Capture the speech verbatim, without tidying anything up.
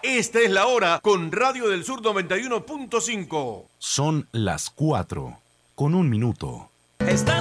Esta es la hora con Radio del Sur noventa y uno punto cinco. Son las cuatro, con un minuto. Estás